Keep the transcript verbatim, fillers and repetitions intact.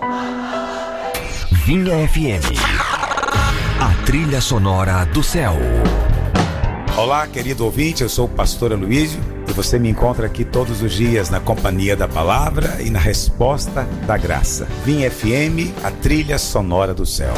Vinha F M, a trilha sonora do céu. Olá, querido ouvinte, eu sou o pastor Aloísio e você me encontra aqui todos os dias na companhia da palavra e na resposta da graça. Vinha F M, a trilha sonora do céu.